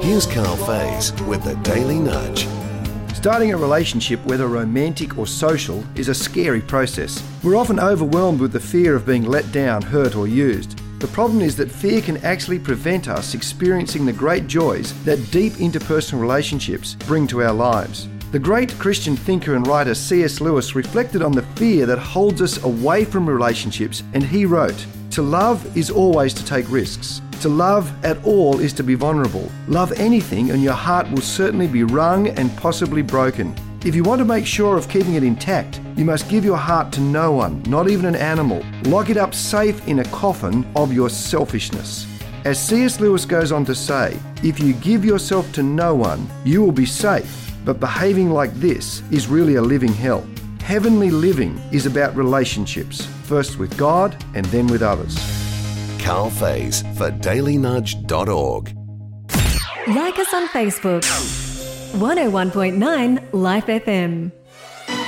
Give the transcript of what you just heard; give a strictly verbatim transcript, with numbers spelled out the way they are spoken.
Here's Carl Faze with the Daily Nudge. Starting a relationship, whether romantic or social, is a scary process. We're often overwhelmed with the fear of being let down, hurt or used. The problem is that fear can actually prevent us experiencing the great joys that deep interpersonal relationships bring to our lives. The great Christian thinker and writer C S Lewis reflected on the fear that holds us away from relationships, and he wrote, "To love is always to take risks. To love at all is to be vulnerable. Love anything and your heart will certainly be wrung and possibly broken. If you want to make sure of keeping it intact, you must give your heart to no one, not even an animal. Lock it up safe in a coffin of your selfishness." As C S Lewis goes on to say, if you give yourself to no one, you will be safe, but behaving like this is really a living hell. Heavenly living is about relationships, first with God and then with others. Carl Faze for daily nudge dot org. Like us on Facebook. one oh one point nine Life F M.